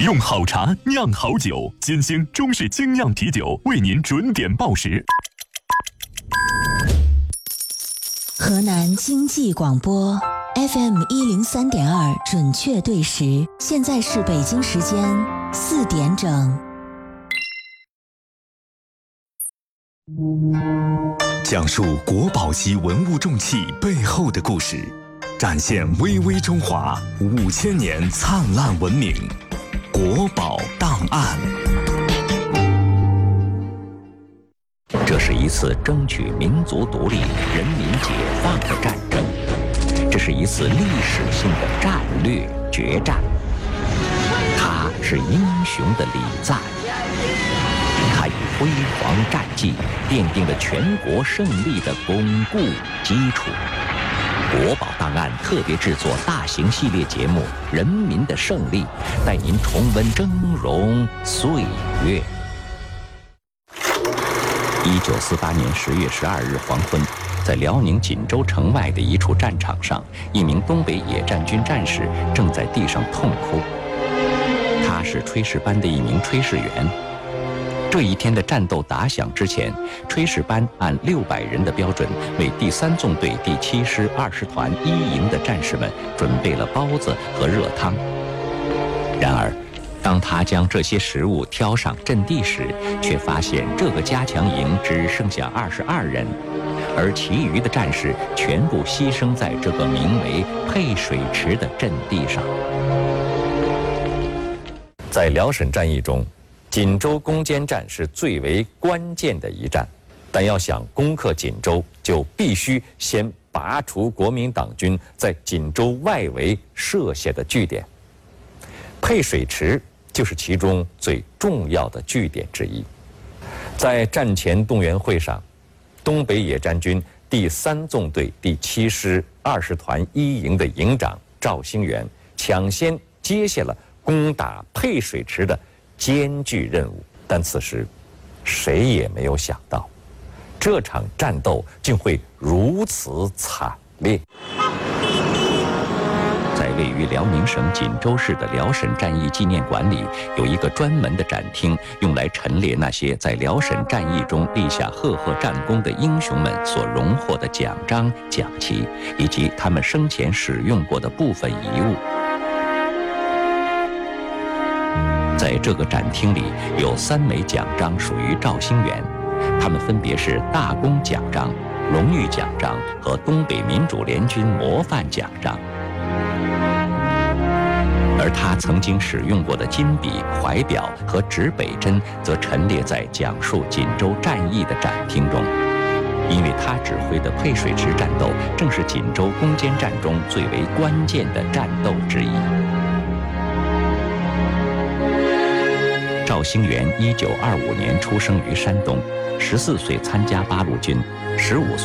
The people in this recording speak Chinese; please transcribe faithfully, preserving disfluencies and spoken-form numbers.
用好茶酿好酒，金星中式精酿啤酒为您准点报时。 河南经济广播 F M 一零三点二准确对时，现在是北京时间四点整。 讲述国宝级文物重器背后的故事，展现巍巍中华五千年灿烂文明。国宝档案。 这是一次争取民族独立、人民解放的战争，这是一次历史性的战略决战。他是英雄的礼赞，他以辉煌战绩奠定了全国胜利的巩固基础。国宝档案特别制作大型系列节目《人民的胜利》，带您重温峥嵘岁月。一九四八年十月十二日黄昏，在辽宁锦州城外的一处战场上，一名东北野战军战士正在地上痛哭。他是炊事班的一名炊事员。这一天的战斗打响之前，炊事班按六百人的标准，为第三纵队第七师二十团一营的战士们准备了包子和热汤。然而，当他将这些食物挑上阵地时，却发现这个加强营只剩下二十二人，而其余的战士全部牺牲在这个名为配水池的阵地上。在辽沈战役中，锦州攻坚战是最为关键的一战，但要想攻克锦州，就必须先拔除国民党军在锦州外围设下的据点。配水池就是其中最重要的据点之一。在战前动员会上，东北野战军第三纵队第七师二十团一营的营长赵兴元抢先接下了攻打配水池的艰巨任务，但此时谁也没有想到，这场战斗竟会如此惨烈。在位于辽宁省锦州市的辽沈战役纪念馆里，有一个专门的展厅，用来陈列那些在辽沈战役中立下赫赫战功的英雄们所荣获的奖章、奖旗，以及他们生前使用过的部分遗物。在这个展厅里，有三枚奖章属于赵兴元，它们分别是大功奖章、荣誉奖章和东北民主联军模范奖章。而他曾经使用过的金笔、怀表和指北针，则陈列在讲述锦州战役的展厅中，因为他指挥的配水池战斗正是锦州攻坚战中最为关键的战斗之一。赵兴元一九二五年出生于山东，十四岁参加八路军，十五岁